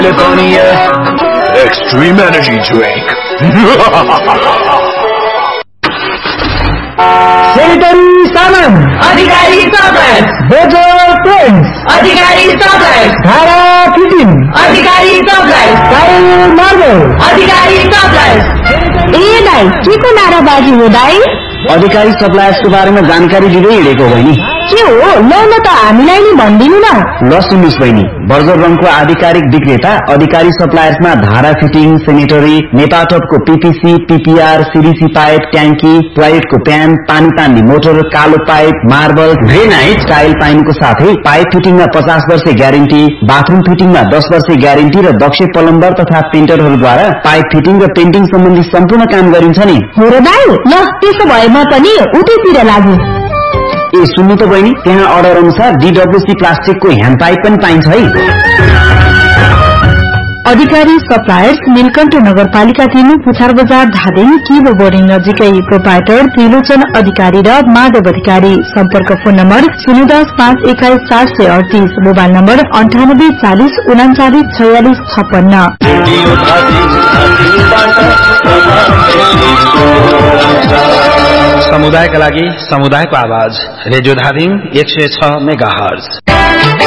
Laconia Extreme Energy Drink. Sanitary सामान अधिकारी suppliers, Better Friends अधिकारी suppliers, धारा fitting अधिकारी suppliers, tile marble अधिकारी suppliers. ए दाइ के को नाराबाजी हो दाइ? अधिकारी सप्लायर्सको बारेमा जानकारी दिँदै हिँडेको हो नि। के हो ल त हामीलाई नि भनिदिनु न। ल सुन्नुस् बहिनी, बर्जर रङको आधिकारिक विक्रेता अधिकारी सप्लायर्समा धारा fitting, sanitary, नेपाटपको PPC, PPR, CDC pipe, ट्याङ्की, टोयलेटको प्यान, पानी तान्ने मोटर, कालो पाइप, मार्बल, ग्रेनाइट, टाइल पाइनुको साथै पाइप फिटिङमा 50 वर्ष ग्यारेन्टी, बाथरूम फिटिङमा 10 वर्ष ग्यारेन्टी र दक्ष प्लम्बर तथा पेन्टरहरूद्वारा पाइप फिटिङ र पेन्टिङ सम्बन्धी सम्पूर्ण काम गरिन्छ नि। हो र दाइ, ल त्यसो भए म पनि उतैतिर लागु। ए सुन्नु त बहिनी, त्यहाँ अर्डर अनुसार डीडब्ल्यूसी प्लास्टिकको ह्यान्ड पाइप पनि पाइन्छ है। अधिकारी सप्लायर्स, नीलकण्ठ नगरपालिका 3, पुछार बजार, धादिङ, किबो बोर्डिङ नजिकै। प्रोपाइटर त्रिलोचन अधिकारी र माधव अधिकारी। सम्पर्क फोन नम्बर 010-521-738, मोबाइल नम्बर 9840394656। समुदायका लागि समुदायको आवाज, रेडियो धादिङ 106 मेगाहर्ज।